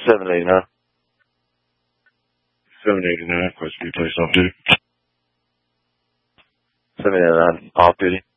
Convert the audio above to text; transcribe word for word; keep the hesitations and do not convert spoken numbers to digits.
seven eighty-nine. seven eighty-nine, question be placed off duty. seven eighty-nine, off duty.